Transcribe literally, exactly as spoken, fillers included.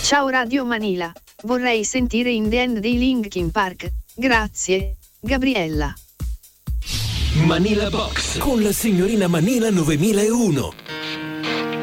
Ciao Radio Manila, vorrei sentire In the End dei Linkin Park, grazie, Gabriella. Manila Box con la signorina Manila novemilauno.